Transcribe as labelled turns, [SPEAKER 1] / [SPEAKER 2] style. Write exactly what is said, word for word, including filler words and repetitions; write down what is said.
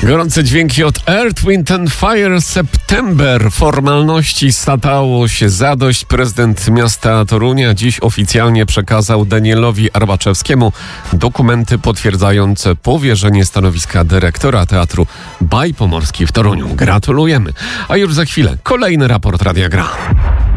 [SPEAKER 1] Gorące dźwięki od Earth, Wind and Fire, September. Formalności stało się zadość. Prezydent miasta Torunia dziś oficjalnie przekazał Danielowi Arbaczewskiemu dokumenty potwierdzające powierzenie stanowiska dyrektora Teatru Baj Pomorski w Toruniu. Gratulujemy. A już za chwilę kolejny raport Radia Gra.